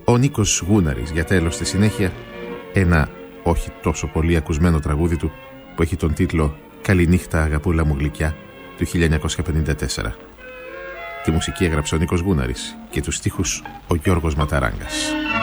ο Νίκος Γούναρης. Για τέλος, στη συνέχεια, ένα όχι τόσο πολύ ακουσμένο τραγούδι του που έχει τον τίτλο «Καληνύχτα αγαπούλα μου γλυκιά» του 1954. Τη μουσική έγραψε ο Νίκος Γούναρης και τους στίχους ο Γιώργος Ματαράγκας.